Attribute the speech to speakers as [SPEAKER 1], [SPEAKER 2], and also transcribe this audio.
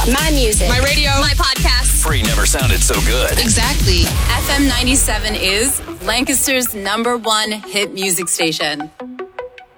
[SPEAKER 1] My music.
[SPEAKER 2] My radio.
[SPEAKER 3] My podcast.
[SPEAKER 4] Free never sounded so good.
[SPEAKER 2] Exactly.
[SPEAKER 3] FM 97 is Lancaster's #1 hit music station.